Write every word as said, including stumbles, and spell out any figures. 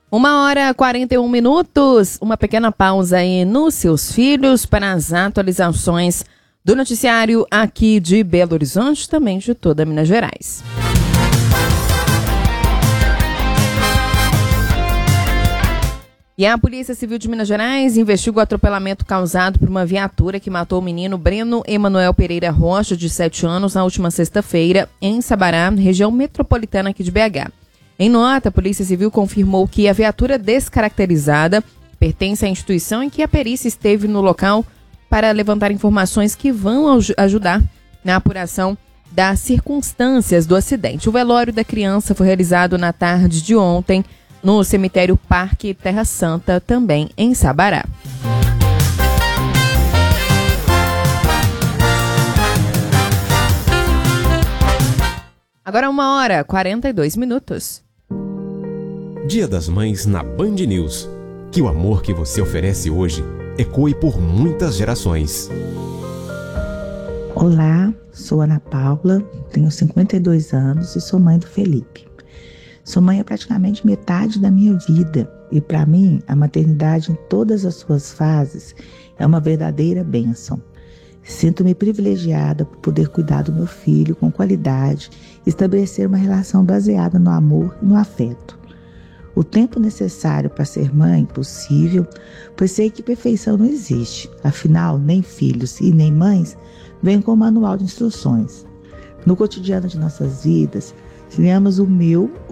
Uma hora e quarenta e um minutos, uma pequena pausa aí nos seus filhos para as atualizações do noticiário aqui de Belo Horizonte, também de toda Minas Gerais. E a Polícia Civil de Minas Gerais investiga o atropelamento causado por uma viatura que matou o menino Breno Emanuel Pereira Rocha, de sete anos, na última sexta-feira, em Sabará, região metropolitana aqui de B H. Em nota, a Polícia Civil confirmou que a viatura descaracterizada pertence à instituição em que a perícia esteve no local para levantar informações que vão ajudar na apuração das circunstâncias do acidente. O velório da criança foi realizado na tarde de ontem no cemitério Parque Terra Santa, também em Sabará. Agora uma hora e quarenta e dois minutos. Dia das Mães na Band News. Que o amor que você oferece hoje ecoe por muitas gerações. Olá, sou Ana Paula, tenho cinquenta e dois anos e sou mãe do Felipe. Sou mãe há praticamente metade da minha vida e, para mim, a maternidade em todas as suas fases é uma verdadeira bênção. Sinto-me privilegiada por poder cuidar do meu filho com qualidade e estabelecer uma relação baseada no amor e no afeto. O tempo necessário para ser mãe possível, pois sei que perfeição não existe. Afinal, nem filhos e nem mães vêm com manual de instruções. No cotidiano de nossas vidas, temos o meu,